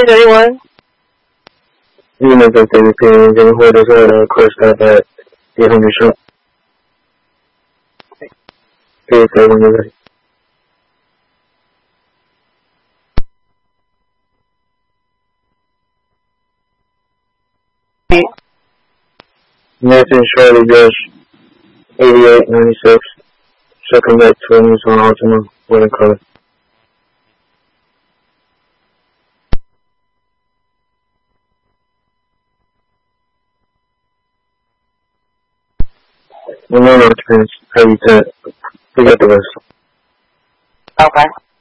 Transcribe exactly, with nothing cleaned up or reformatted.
Is anyone? Unit of the P and what is order course that at eight hundred shot. P seven hundred. Nathan Charlie Bush, eighty-eight ninety-six. Second back to news on Altima, winning color. Well, no, no, it depends how you set. Forget the rest. Okay.